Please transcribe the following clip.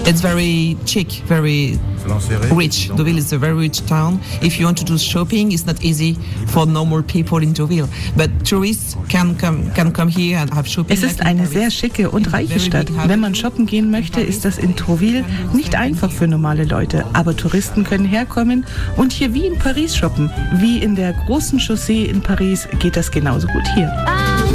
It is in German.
It's very chic, very rich. Deauville is a very rich town. If you want to do shopping, it's not easy for normal people in Deauville. But tourists can come here and have shopping. Es ist eine sehr schicke und reiche Stadt. Wenn man shoppen gehen möchte, ist das in Deauville nicht einfach für normale Leute. Aber Touristen können herkommen und hier wie in Paris shoppen. Wie in der großen Chaussee in Paris geht das genauso gut hier.